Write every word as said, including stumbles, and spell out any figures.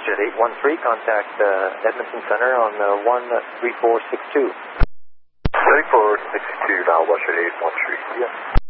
WestJet eight one three, contact uh, Edmonton Center on uh, one three four six two. three four six two, now WestJet eight one three. Yes.